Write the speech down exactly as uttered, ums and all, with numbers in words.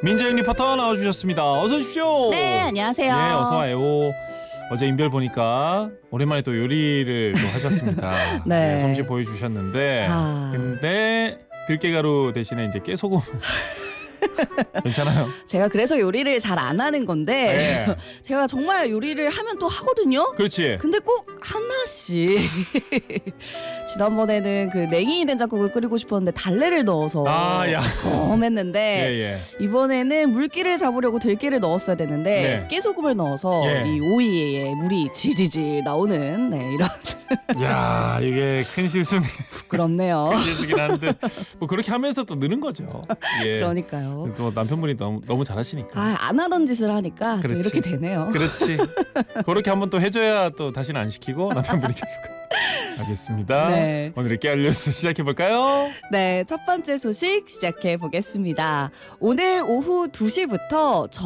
민재영 리포터 나와주셨습니다. 어서 오십시오. 네, 안녕하세요. 네, 어서 와요. 어제 인별 보니까 오랜만에 또 요리를 또 하셨습니다. 네. 네, 솜씨 보여주셨는데 아. 근데 들깨가루 대신에 이제 깨소금 괜찮아요? 제가 그래서 요리를 잘 안 하는 건데 네. 제가 정말 요리를 하면 또 하거든요. 그렇지. 근데 꼭 하나씩 지난번에는 그 냉이 된장국을 끓이고 싶었는데 달래를 넣어서 아, 야. 검했는데 예, 예. 이번에는 물기를 잡으려고 들깨를 넣었어야 되는데 네. 깨소금을 넣어서 예. 이 오이에 물이 지지지 나오는 네, 이런 야, 이게 큰 실수는 부끄럽네요. 큰 실수긴 한데 뭐 그렇게 하면서 또 느는 거죠. 예. 그러니까요. 또 남편분이 너무 너무 잘하시니까. 아, 안 하던 짓을 하니까 또 그렇지. 이렇게 되네요. 그렇지. 그렇게 한번 또 해줘야 또 다시는 안 시키고 남편분이 계속. 알겠습니다. 네. 오늘의 깨알 뉴스 시작해 볼까요? 네, 첫 번째 소식 시작해 보겠습니다. 오늘 오후 두 시부터